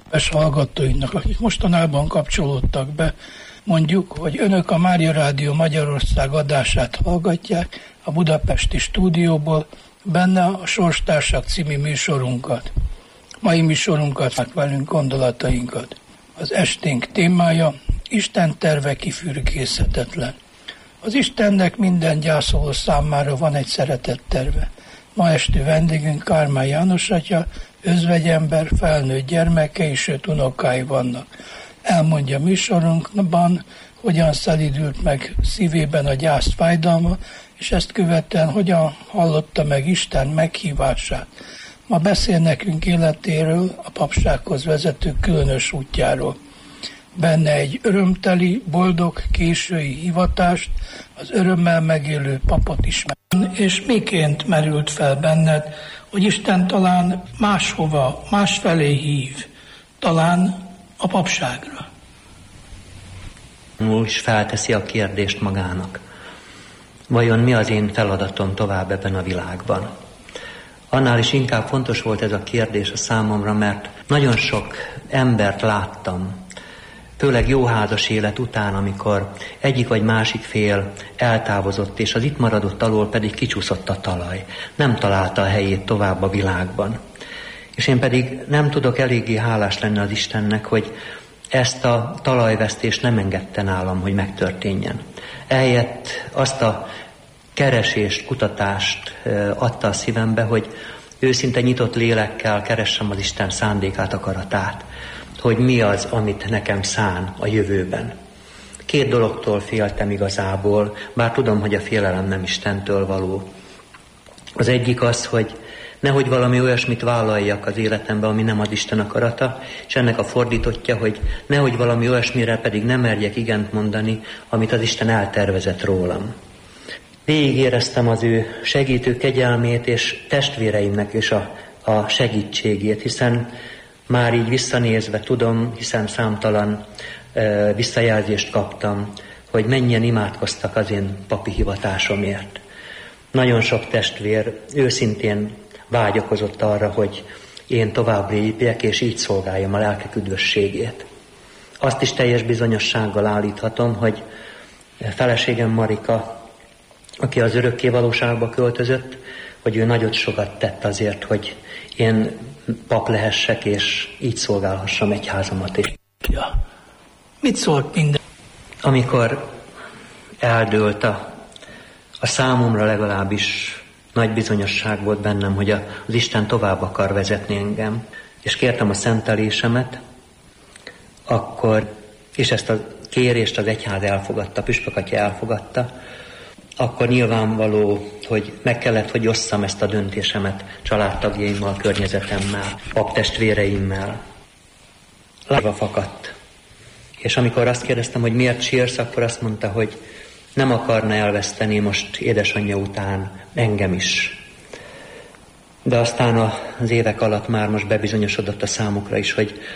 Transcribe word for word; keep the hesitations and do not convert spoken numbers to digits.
és hallgatóinknak, akik mostanában kapcsolódtak be, mondjuk, hogy önök a Mária Rádió Magyarország adását hallgatják a budapesti stúdióból, benne a Sorstársak című műsorunkat. Mai műsorunkat velünk gondolatainkat. Az esténk témája Isten terve kifürkészhetetlen. Az Istennek minden gyászoló számára van egy szeretett terve. Ma esti vendégünk Kálmán János atya, özvegyember, felnőtt gyermekei, sőt unokái vannak. Elmondja műsorunkban, hogyan szelídült meg szívében a gyász fájdalma, és ezt követően hogyan hallotta meg Isten meghívását. Ma beszél nekünk életéről, a papsághoz vezető különös útjáról. Benne egy örömteli, boldog, késői hivatást, az örömmel megélő papot ismer. És miként merült fel benned, hogy Isten talán máshova, másfelé hív, talán a papságra? Úgy is felteszi a kérdést magának. Vajon mi az én feladatom tovább ebben a világban? Annál is inkább fontos volt ez a kérdés a számomra, mert nagyon sok embert láttam, főleg jó házas élet után, amikor egyik vagy másik fél eltávozott, és az itt maradott alól pedig kicsúszott a talaj. Nem találta a helyét tovább a világban. És én pedig nem tudok eléggé hálás lenni az Istennek, hogy ezt a talajvesztést nem engedte nálam, hogy megtörténjen. Ehelyett azt a keresést, kutatást adta a szívembe, hogy őszinte nyitott lélekkel keressem az Isten szándékát, akaratát, hogy mi az, amit nekem szán a jövőben. Két dologtól féltem igazából, bár tudom, hogy a félelem nem Istentől való. Az egyik az, hogy nehogy valami olyasmit vállaljak az életembe, ami nem az Isten akarata, és ennek a fordítottja, hogy nehogy valami olyasmire pedig nem merjek igent mondani, amit az Isten eltervezett rólam. Végig éreztem az ő segítő kegyelmét és testvéreimnek is a, a segítségét, hiszen már így visszanézve tudom, hiszen számtalan e, visszajelzést kaptam, hogy mennyien imádkoztak az én papi hivatásomért. Nagyon sok testvér őszintén vágyakozott arra, hogy én tovább lépjek, és így szolgáljam a lelkek üdvösségét. Azt is teljes bizonyossággal állíthatom, hogy feleségem Marika, aki az örökké valóságba költözött, hogy ő nagyot sokat tett azért, hogy én pap lehessek, és így szolgálhassam egyházamat is. Ja. Mit szólt minden? Amikor eldőlt a, a számomra legalábbis nagy bizonyosság volt bennem, hogy a, az Isten tovább akar vezetni engem, és kértem a szentelésemet, akkor, és ezt a kérést az egyház elfogadta, püspök atya elfogadta, akkor nyilvánvaló, hogy meg kellett, hogy osszam ezt a döntésemet családtagjaimmal, környezetemmel, paptestvéreimmel. Lába fakadt. És amikor azt kérdeztem, hogy miért sírsz, akkor azt mondta, hogy nem akarna elveszteni most édesanyja után engem is. De aztán az évek alatt már most bebizonyosodott a számukra is, hogy